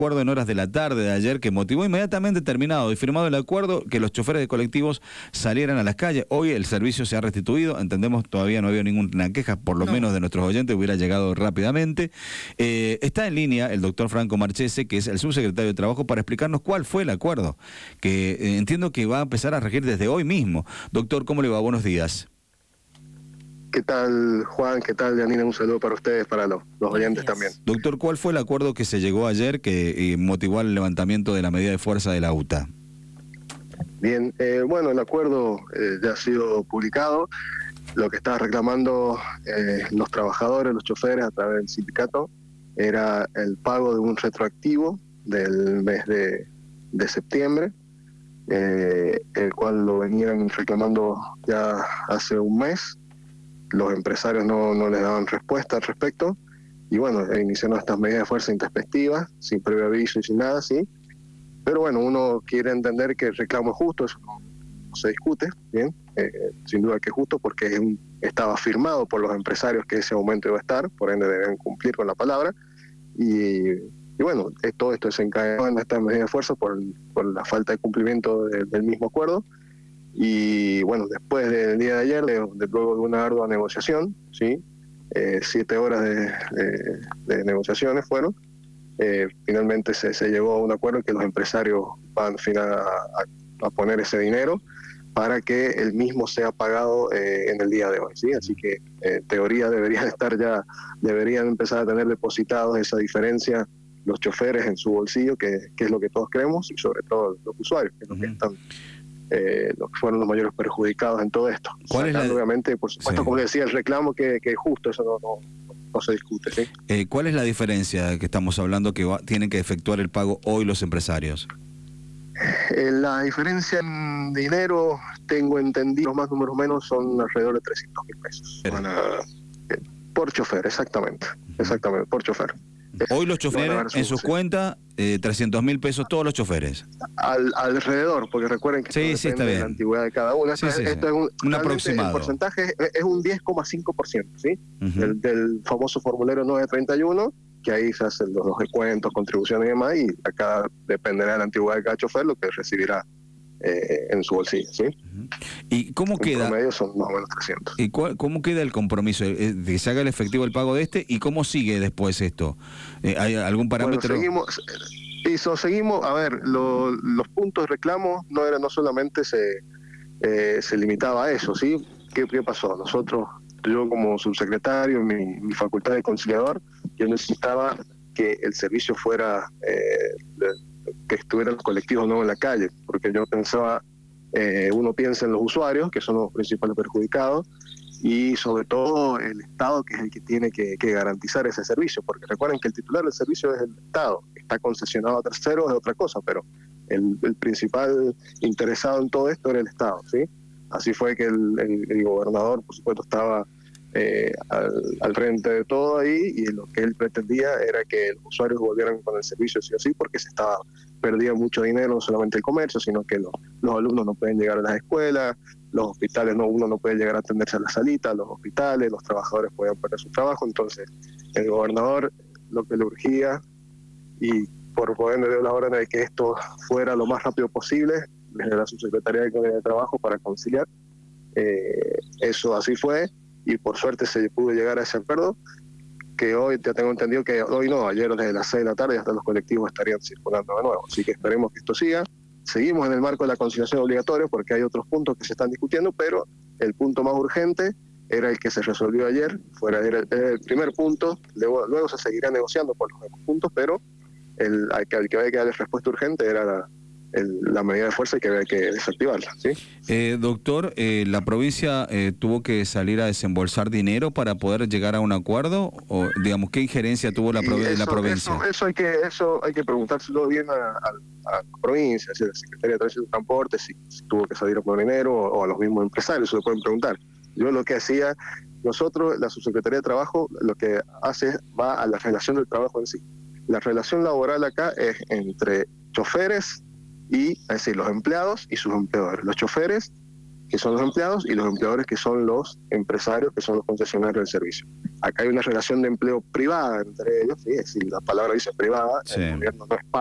acuerdo en horas de la tarde de ayer que motivó inmediatamente terminado y firmado el acuerdo que los choferes de colectivos salieran a las calles. Hoy el servicio se ha restituido, entendemos todavía no había ninguna queja, por lo menos de nuestros oyentes, hubiera llegado rápidamente. Está en línea el doctor Franco Marchese, que es el subsecretario de Trabajo, para explicarnos cuál fue el acuerdo, que entiendo que va a empezar a regir desde hoy mismo. Doctor, ¿cómo le va? Buenos días. ¿Qué tal, Juan? ¿Qué tal, Janina? Un saludo para ustedes, para los oyentes también. Doctor, ¿cuál fue el acuerdo que se llegó ayer que motivó el levantamiento de la medida de fuerza de la UTA? Bien, bueno, el acuerdo ya ha sido publicado. Lo que estaban reclamando los trabajadores, los choferes a través del sindicato, era el pago de un retroactivo del mes de septiembre, el cual lo venían reclamando ya hace un mes. Los empresarios no les daban respuesta al respecto, y bueno, iniciaron estas medidas de fuerza intempestivas, sin previo aviso y sin nada, sí. Pero bueno, uno quiere entender que el reclamo es justo, eso no se discute, bien, sin duda que es justo porque estaba firmado por los empresarios que ese aumento iba a estar, por ende deben cumplir con la palabra, y bueno, todo esto desencadenó en esta medida de fuerza por la falta de cumplimiento del mismo acuerdo. Y bueno, después del día de ayer, luego de una ardua negociación, ¿sí? 7 horas de negociaciones fueron, finalmente se llegó a un acuerdo que los empresarios van a poner ese dinero para que el mismo sea pagado en el día de hoy, ¿sí? Así que en teoría deberían empezar a tener depositados esa diferencia los choferes en su bolsillo, que es lo que todos queremos, y sobre todo los usuarios, que es lo que están... los que fueron los mayores perjudicados en todo esto. Obviamente, por supuesto, como decía, el reclamo que es justo, eso no se discute, ¿sí? ¿Cuál es la diferencia que estamos hablando que tienen que efectuar el pago hoy los empresarios? La diferencia en dinero, tengo entendido, los más números menos, son alrededor de 300.000 pesos. Por chofer, exactamente, por chofer. Hoy los choferes en sus cuentas, 300.000 pesos todos los choferes. Alrededor, porque recuerden que está bien. De la antigüedad de cada uno. Esto es un aproximado. El porcentaje es un 10,5%, ¿sí? Del famoso formulario 931, que ahí se hacen los descuentos, contribuciones y demás, y acá dependerá de la antigüedad de cada chofer lo que recibirá en su bolsillo, ¿sí? ¿Y cómo queda? En promedio son más o menos 300. ¿Y cómo queda el compromiso de que se haga el efectivo el pago de este? ¿Y cómo sigue después esto? ¿Hay algún parámetro? Bueno, seguimos, a ver, los puntos de reclamo no solamente se limitaba a eso, ¿sí? ¿Qué pasó? Yo como subsecretario, mi facultad de conciliador, yo necesitaba que el servicio fuera... que estuvieran los colectivos no en la calle, porque yo pensaba, uno piensa en los usuarios, que son los principales perjudicados, y sobre todo el Estado, que es el que tiene que garantizar ese servicio, porque recuerden que el titular del servicio es el Estado, está concesionado a terceros es otra cosa, pero el principal interesado en todo esto era el Estado, ¿sí? Así fue que el gobernador, por supuesto, estaba al frente de todo ahí, y lo que él pretendía era que los usuarios volvieran con el servicio sí o sí, porque perdía mucho dinero, no solamente el comercio, sino que los alumnos no pueden llegar a las escuelas, los hospitales uno no puede llegar a atenderse a la salita, los hospitales, los trabajadores podían perder su trabajo. Entonces el gobernador lo que le urgía, y por poder dio la orden de que esto fuera lo más rápido posible desde la subsecretaría de Trabajo para conciliar. Eso así fue, y por suerte se pudo llegar a ese acuerdo, que hoy ya tengo entendido que hoy no, ayer desde las 6 de la tarde hasta los colectivos estarían circulando de nuevo, así que esperemos que esto siga. Seguimos en el marco de la conciliación obligatoria porque hay otros puntos que se están discutiendo, pero el punto más urgente era el que se resolvió ayer, era el primer punto, luego se seguirá negociando por los demás puntos, pero al que había que darle respuesta urgente era la medida de fuerza, y que había que desactivarla, ¿sí? Doctor, ¿la provincia tuvo que salir a desembolsar dinero para poder llegar a un acuerdo? ¿O, digamos, qué injerencia tuvo la provincia? Eso hay que preguntárselo bien a la provincia, si la Secretaría de Tránsito y Transporte, si tuvo que salir a poner dinero, o a los mismos empresarios, se lo pueden preguntar. Yo lo que hacía, nosotros, la Subsecretaría de Trabajo, lo que hace va a la relación del trabajo en sí. La relación laboral acá es entre choferes es decir, los empleados y sus empleadores. Los choferes que son los empleados, y los empleadores, que son los empresarios, que son los concesionarios del servicio. Acá hay una relación de empleo privada entre ellos, ¿sí? Es decir, la palabra dice privada, Sí. el gobierno no es